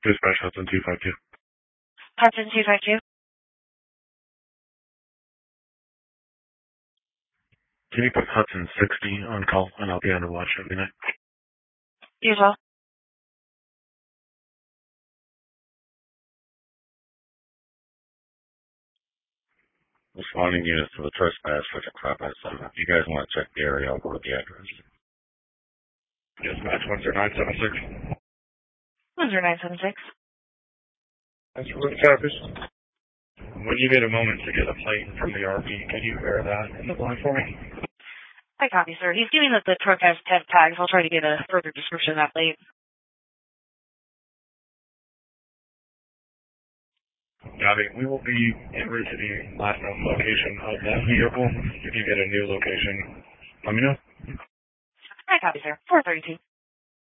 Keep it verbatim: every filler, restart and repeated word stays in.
Dispatch Hudson two five two. Hudson two five two. Can you put Hudson sixty on call, and I'll be on the watch every night? You as well. Responding units to the trespass for the crap outside. If you guys want to check the area, I'll go with the address. Dispatch one zero nine seven six. one zero nine seven six. That's really fabulous. When you get a moment to get a plate from the R P, can you bear that in the line for me? I copy, sir. He's doing that the truck has temp tags. I'll try to get a further description of that plate. Got it. We will be en route to the last known location of that vehicle. If you get a new location, let me know. I copy, sir. four thirty-two.